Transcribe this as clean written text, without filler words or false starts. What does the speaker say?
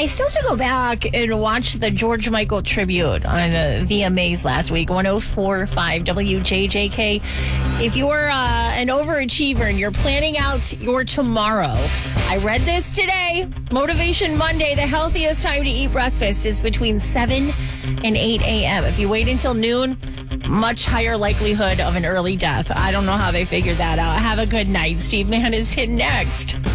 I still have to go back and watch the George Michael tribute on VMAs last week, 104.5 WJJK. If you're an overachiever and you're planning out your tomorrow, I read this today. Motivation Monday, the healthiest time to eat breakfast is between 7 and 8 a.m. If you wait until noon, much higher likelihood of an early death. I don't know how they figured that out. Have a good night. Steve Mann is hit next.